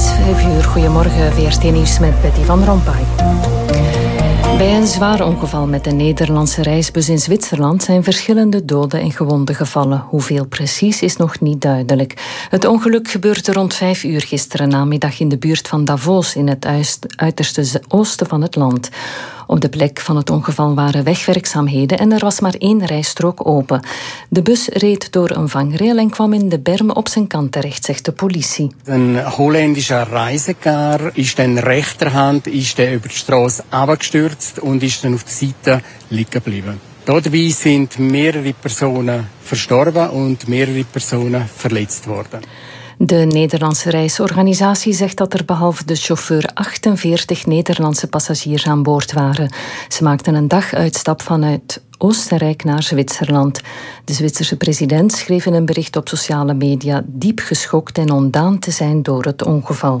is 5:00. Goedemorgen, VRT Nieuws met Betty van Rompuy. Bij een zwaar ongeval met een Nederlandse reisbus in Zwitserland zijn verschillende doden en gewonden gevallen. Hoeveel precies is nog niet duidelijk. Het ongeluk gebeurde rond 5:00 gisteren namiddag in de buurt van Davos in het uiterste oosten van het land. Op de plek van het ongeval waren wegwerkzaamheden en er was maar 1 rijstrook open. De bus reed door een vangrail en kwam in de berm op zijn kant terecht, zegt de politie. Een Holländischer Reisekaar is dan rechterhand is über die Straße abgestürzt und ist dann auf der Seite liegen geblieben. Dabei sind mehrere Personen verstorben und mehrere Personen verletzt worden. De Nederlandse reisorganisatie zegt dat er behalve de chauffeur 48 Nederlandse passagiers aan boord waren. Ze maakten een daguitstap vanuit Oostenrijk naar Zwitserland. De Zwitserse president schreef in een bericht op sociale media diep geschokt en ontdaan te zijn door het ongeval.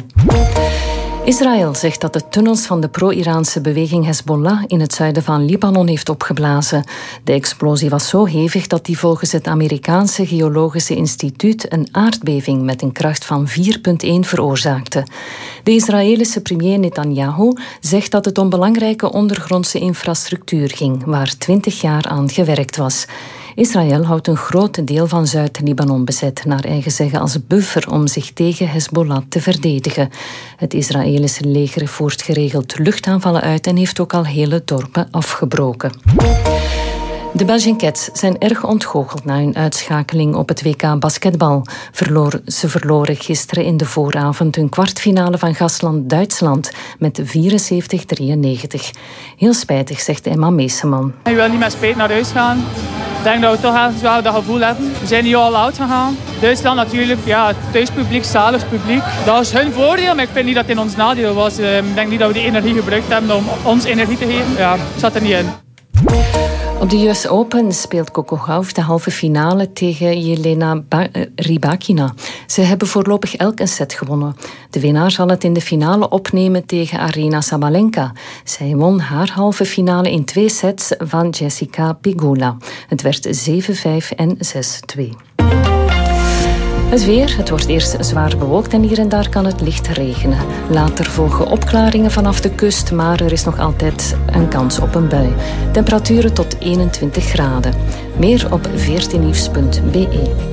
Israël zegt dat de tunnels van de pro-Iraanse beweging Hezbollah in het zuiden van Libanon heeft opgeblazen. De explosie was zo hevig dat die volgens het Amerikaanse Geologische Instituut een aardbeving met een kracht van 4,1 veroorzaakte. De Israëlische premier Netanyahu zegt dat het om belangrijke ondergrondse infrastructuur ging, waar 20 jaar aan gewerkt was. Israël houdt een groot deel van Zuid-Libanon bezet, naar eigen zeggen als buffer om zich tegen Hezbollah te verdedigen. Het Israëlische leger voert geregeld luchtaanvallen uit en heeft ook al hele dorpen afgebroken. De Belgian Cats zijn erg ontgoocheld na hun uitschakeling op het WK basketbal. Ze verloren gisteren in de vooravond hun kwartfinale van gastland Duitsland met 74-93. Heel spijtig, zegt Emma Meeseman. Ik wil niet met spijt naar huis gaan. Ik denk dat we toch ergens wel dat gevoel hebben. We zijn nu al oud gegaan. Duitsland natuurlijk, ja, het thuispubliek, zalig publiek. Dat is hun voordeel, maar ik vind niet dat het in ons nadeel was. Ik denk niet dat we die energie gebruikt hebben om ons energie te geven. Ja, het zat er niet in. Op de US Open speelt Coco Gauff de halve finale tegen Jelena Rybakina. Ze hebben voorlopig elk een set gewonnen. De winnaar zal het in de finale opnemen tegen Aryna Sabalenka. Zij won haar halve finale in 2 sets van Jessica Pegula. Het werd 7-5 en 6-2. Het weer, het wordt eerst zwaar bewolkt en hier en daar kan het licht regenen. Later volgen opklaringen vanaf de kust, maar er is nog altijd een kans op een bui. Temperaturen tot 21 graden. Meer op vrtnieuws.be.